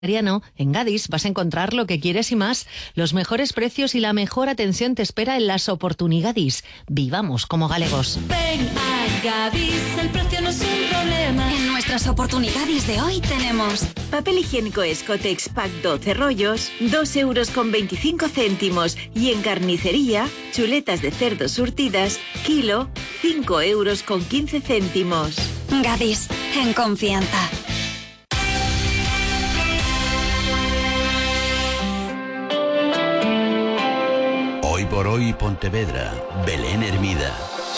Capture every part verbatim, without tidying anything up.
Mariano, en Gadis vas a encontrar lo que quieres y más. Los mejores precios y la mejor atención te espera en las oportunidades. Vivamos como galegos. Ven a Gadis, el precio no es un problema. En nuestras oportunidades de hoy tenemos papel higiénico Escotex Pack doce rollos, dos euros con veinticinco céntimos. Y en carnicería, chuletas de cerdo surtidas, kilo, cinco euros con quince céntimos. Gadis, en confianza. Hoy por hoy Pontevedra, Belén Hermida.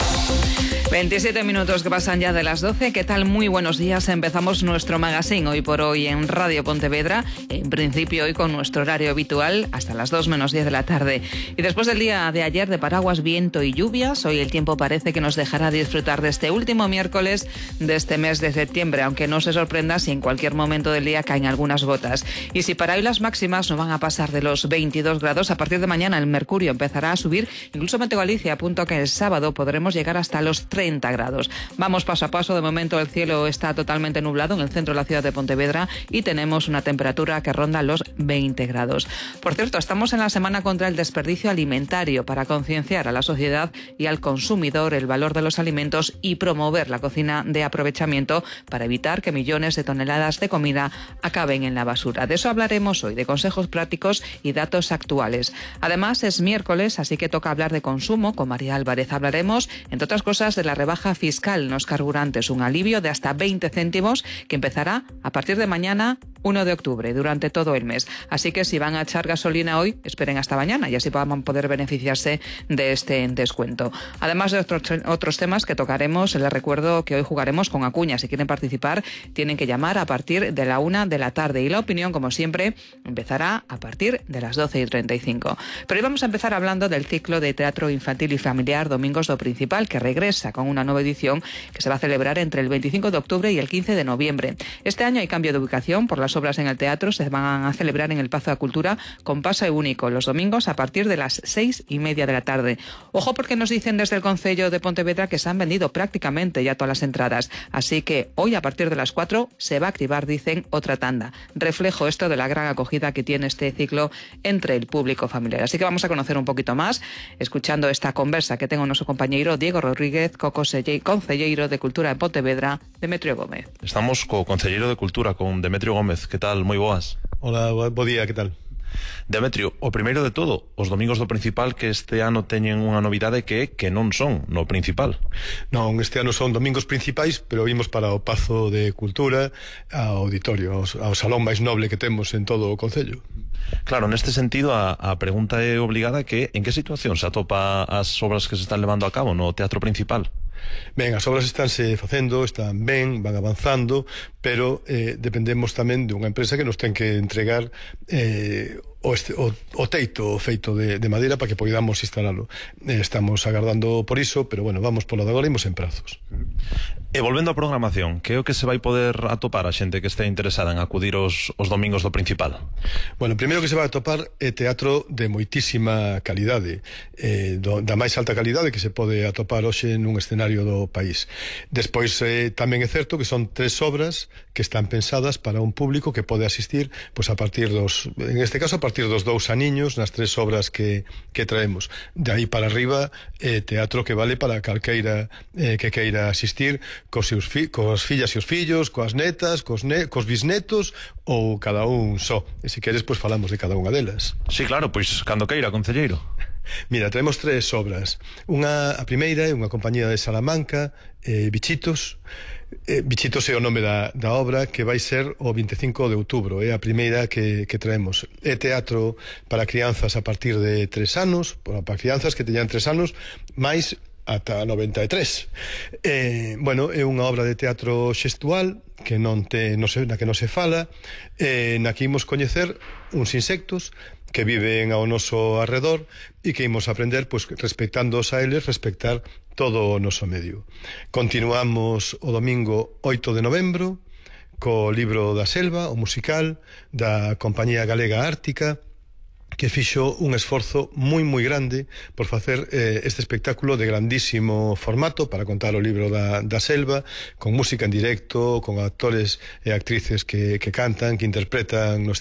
veintisiete minutos que pasan ya de las doce. ¿Qué tal? Muy buenos días. Empezamos nuestro magazine hoy por hoy en Radio Pontevedra. En principio hoy con nuestro horario habitual hasta las dos menos diez de la tarde. Y después del día de ayer de paraguas, viento y lluvias, hoy el tiempo parece que nos dejará disfrutar de este último miércoles de este mes de septiembre, aunque no se sorprenda si en cualquier momento del día caen algunas gotas. Y si para hoy las máximas no van a pasar de los veintidós grados, a partir de mañana el mercurio empezará a subir. Incluso Meteo Galicia apunta que el sábado podremos llegar hasta los treinta grados. Vamos paso a paso. De momento el cielo está totalmente nublado en el centro de la ciudad de Pontevedra y tenemos una temperatura que ronda los veinte grados. Por cierto, estamos en la semana contra el desperdicio alimentario para concienciar a la sociedad y al consumidor el valor de los alimentos y promover la cocina de aprovechamiento para evitar que millones de toneladas de comida acaben en la basura. De eso hablaremos hoy, de consejos prácticos y datos actuales. Además es miércoles, así que toca hablar de consumo. Con María Álvarez hablaremos, entre otras cosas, de la rebaja fiscal en los carburantes, un alivio de hasta veinte céntimos que empezará a partir de mañana, uno de octubre, durante todo el mes. Así que si van a echar gasolina hoy, esperen hasta mañana y así van a poder beneficiarse de este descuento. Además de otros, otros temas que tocaremos, les recuerdo que hoy jugaremos con Acuña. Si quieren participar, tienen que llamar a partir de la una de la tarde y la opinión, como siempre, empezará a partir de las doce y treinta y cinco. Pero hoy vamos a empezar hablando del ciclo de teatro infantil y familiar Domingos do Principal, que regresa con una nueva edición que se va a celebrar entre el veinticinco de octubre y el quince de noviembre. Este año hay cambio de ubicación por las obras en el teatro. Se van a celebrar en el Pazo de Cultura con pase único los domingos a partir de las seis y media de la tarde. Ojo, porque nos dicen desde el Concello de Pontevedra que se han vendido prácticamente ya todas las entradas, así que hoy a partir de las cuatro se va a activar, dicen, otra tanda. Reflejo esto de la gran acogida que tiene este ciclo entre el público familiar. Así que vamos a conocer un poquito más escuchando esta conversa que tengo nuestro compañero Diego Rodríguez, concelleiro de Cultura en Pontevedra, Demetrio Gómez. Estamos co concelleiro de Cultura, con Demetrio Gómez. Que tal? Moi boas. Hola, bo día, que tal? Demetrio, o primeiro de todo, os Domingos do Principal que este ano teñen unha novidade que é que non son no Principal. Non, este ano son domingos principais, pero vimos para o Pazo de Cultura, ao auditorio, ao, ao salón máis noble que temos en todo o Concello. Claro, neste sentido, a, a pregunta é obligada, que en que situación se atopa as obras que se están levando a cabo no Teatro Principal? Ben, as obras estánse facendo, están ben, van avanzando, pero eh, dependemos tamén dunha empresa que nos ten que entregar eh, o, este, o, o teito feito de, de madeira para que podamos instalalo. Eh, estamos agardando por iso, pero bueno, vamos polo de agora, imos en prazos. E volvendo á programación, que é o que se vai poder atopar a xente que este interesada en acudir os, os Domingos do Principal? Bueno, primeiro que se vai atopar é teatro de moitísima calidade, eh, do, da máis alta calidade que se pode atopar hoxe nun escenario do país. Despois eh, tamén é certo que son tres obras que están pensadas para un público que pode asistir, pois a partir dos, en este caso a partir dos dous aniños, nas tres obras que, que traemos. De aí para arriba, eh, teatro que vale para calqueira eh, que queira asistir, cos seus fi, cos fillas e os fillos, coas netas, cos, ne, cos bisnetos, ou cada un só. E se queres, pois falamos de cada unha delas. Sí, claro, pois cando queira, concelleiro. Mira, traemos tres obras. Unha, a primeira é unha compañía de Salamanca, eh, Bichitos. Eh, Bichitos é o nome da, da obra, que vai ser o veinticinco de outubro. É a primeira que, que traemos. É teatro para crianzas a partir de tres anos, para crianzas que teñan tres anos, máis ata noventa e tres. Eh, bueno, é unha obra de teatro xestual que non te, non se, na que non se fala, eh, na que imos coñecer uns insectos que viven ao noso arredor e que imos aprender, pois, respectándoos a eles, respectar todo o noso medio. Continuamos o domingo oito de novembro co libro da selva, o musical da Compañía Galega Ártica, que fixo un esforzo moi moi grande por facer eh, este espectáculo de grandísimo formato para contar o libro da, da selva, con música en directo, con actores e actrices que, que cantan, que interpretan nos